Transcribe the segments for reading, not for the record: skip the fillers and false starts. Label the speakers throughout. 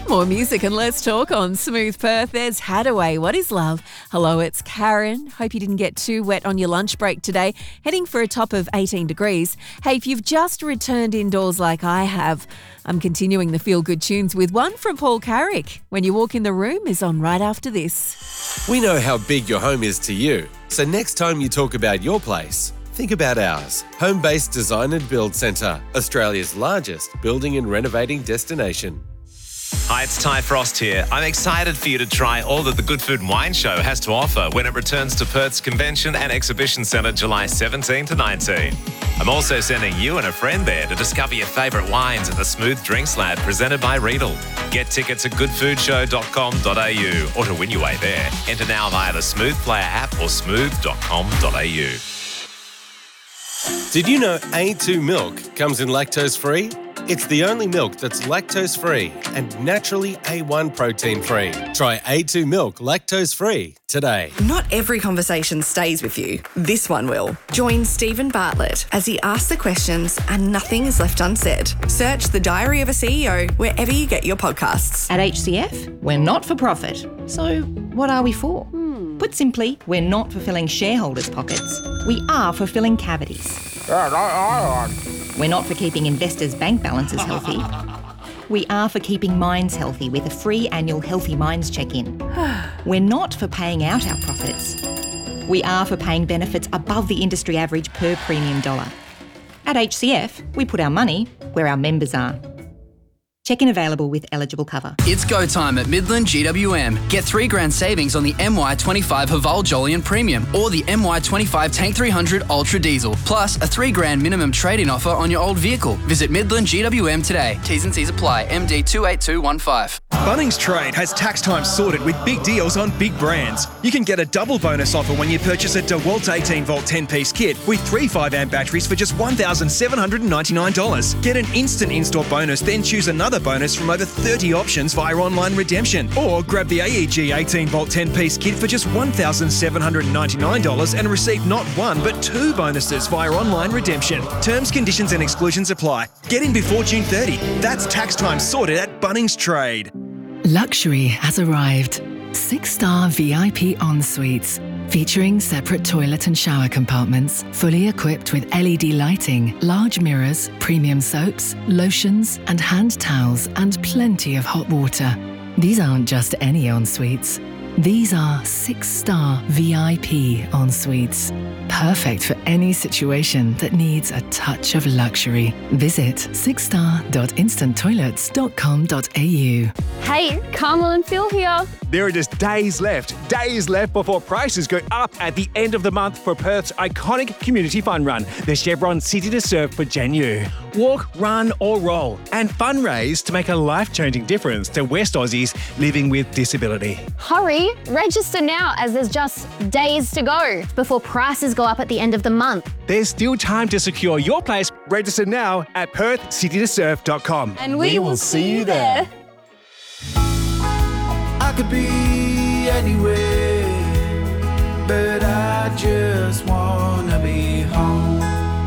Speaker 1: More music and less talk on Smooth Perth. There's Hadaway, What Is Love? Hello, it's Karen. Hope you didn't get too wet on your lunch break today. Heading for a top of 18 degrees. Hey, if you've just returned indoors like I have, I'm continuing the feel-good tunes with one from Paul Carrick. When You Walk in the Room is on right after this.
Speaker 2: We know how big your home is to you, so next time you talk about your place, think about ours. Home-based Design and Build Centre, Australia's largest building and renovating destination.
Speaker 3: Hi, it's Ty Frost here. I'm excited for you to try all that the Good Food and Wine Show has to offer when it returns to Perth's Convention and Exhibition Centre July 17 to 19. I'm also sending you and a friend there to discover your favourite wines at the Smooth Drinks Lab presented by Riedel. Get tickets at goodfoodshow.com.au or to win your way there, enter now via the Smooth Player app or smooth.com.au.
Speaker 2: Did you know A2 milk comes in lactose-free? It's the only milk that's lactose-free and naturally A1 protein-free. Try A2 milk lactose-free today.
Speaker 4: Not every conversation stays with you. This one will. Join Stephen Bartlett as he asks the questions and nothing is left unsaid. Search The Diary of a CEO wherever you get your podcasts.
Speaker 5: At HCF, we're not for profit. So what are we for? Put simply, we're not for filling shareholders' pockets. We are for filling cavities. We're not for keeping investors' bank balances healthy. We are for keeping minds healthy with a free annual Healthy Minds check-in. We're not for paying out our profits. We are for paying benefits above the industry average per premium dollar. At HCF, we put our money where our members are. Check-in available with eligible cover.
Speaker 6: It's go time at Midland GWM. Get $3,000 savings on the MY25 Haval Jolyon Premium or the MY25 Tank 300 Ultra Diesel, plus a $3,000 minimum trade-in offer on your old vehicle. Visit Midland GWM today. T's and C's apply. MD 28215.
Speaker 7: Bunnings Trade has tax time sorted with big deals on big brands. You can get a double bonus offer when you purchase a DeWalt 18-volt 10-piece kit with 3 5-amp batteries for just $1,799. Get an instant in-store bonus, then choose another bonus from over 30 options via online redemption. Or grab the AEG 18-volt 10-piece kit for just $1,799 and receive not one but 2 bonuses via online redemption. Terms, conditions and exclusions apply. Get in before June 30. That's tax time sorted at Bunnings Trade.
Speaker 8: Luxury has arrived. 6-star VIP en-suites, featuring separate toilet and shower compartments, fully equipped with LED lighting, large mirrors, premium soaps, lotions and hand towels, and plenty of hot water. These aren't just any en-suites. These are 6-star VIP en-suites. Perfect for any situation that needs a touch of luxury. Visit 6star.instanttoilets.com.au.
Speaker 9: Hey, Carmel and Phil here.
Speaker 10: There are just days left before prices go up at the end of the month for Perth's iconic community fun run, the Chevron City to Surf for Jan-U. Walk, run or roll and fundraise to make a life-changing difference to West Aussies living with disability.
Speaker 9: Hurry, register now as there's just days to go before prices go up at the end of the month.
Speaker 10: There's still time to secure your place. Register now at perthcitytosurf.com.
Speaker 9: And we will see you there.
Speaker 11: I could be anywhere, but I just wanna be home.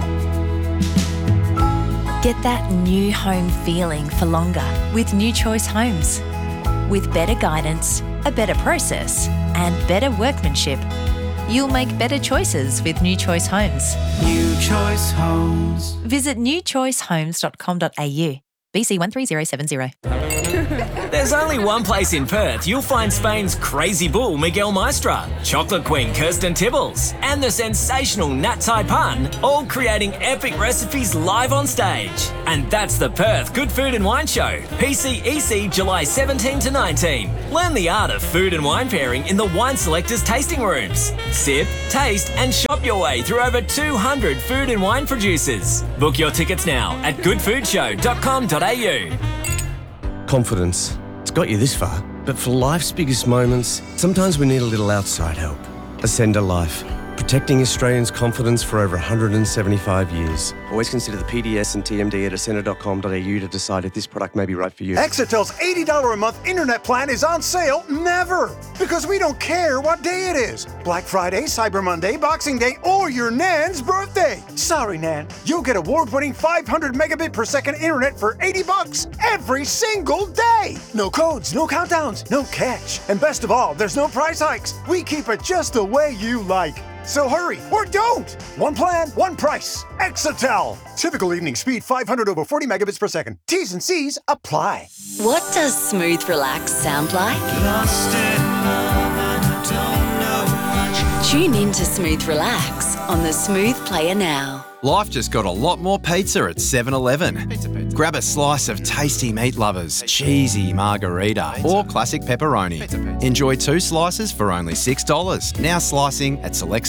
Speaker 12: Get that new home feeling for longer with New Choice Homes. With better guidance, a better process, and better workmanship, you'll make better choices with New Choice Homes.
Speaker 11: New Choice Homes.
Speaker 12: Visit newchoicehomes.com.au. BC 13070.
Speaker 13: There's only one place in Perth you'll find Spain's crazy bull Miguel Maestra, chocolate queen Kirsten Tibbles, and the sensational Nat Taipan, all creating epic recipes live on stage. And that's the Perth Good Food and Wine Show, PCEC July 17 to 19. Learn the art of food and wine pairing in the Wine Selectors tasting rooms. Sip, taste and shop your way through over 200 food and wine producers. Book your tickets now at goodfoodshow.com.au.
Speaker 14: Confidence. It's got you this far. But for life's biggest moments, sometimes we need a little outside help. Ascender Life. Protecting Australians' confidence for over 175 years. Always consider the PDS and TMD at ascender.com.au to decide if this product may be right for you.
Speaker 15: Exetel's $80 a month internet plan is on sale never, because we don't care what day it is. Black Friday, Cyber Monday, Boxing Day, or your Nan's birthday. Sorry, Nan. You'll get award-winning 500 megabit per second internet for $80 every single day. No codes, no countdowns, no catch. And best of all, there's no price hikes. We keep it just the way you like. So hurry, or don't! One plan, one price. Exetel. Typical evening speed 500 over 40 megabits per second. T's and C's apply.
Speaker 16: What does smooth relax sound like? Tune in to Smooth Relax on the Smooth Player now.
Speaker 17: Life just got a lot more pizza at 7-Eleven. Grab a slice of tasty meat lovers, cheesy margarita, or classic pepperoni. Enjoy 2 slices for only $6. Now slicing at select